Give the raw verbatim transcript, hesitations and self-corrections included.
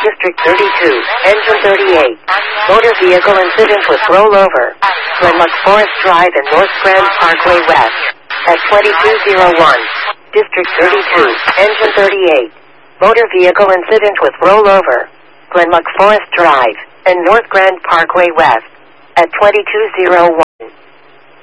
District thirty-two, Engine thirty-eight. Motor vehicle incident with rollover. Glenmuck Forest Drive and North Grand Parkway West. At twenty-two oh one. District thirty-two, Engine thirty-eight. Motor vehicle incident with rollover. Glenmuck Forest Drive and North Grand Parkway West. At twenty-two oh one.